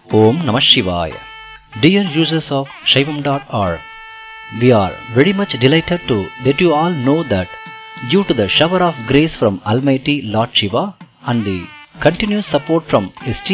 Om Namah Shivaya. Dear users of Shaivam.org, we are very much delighted to let you all know that due to the shower of grace from Almighty Lord Shiva and the continuous support from esteemed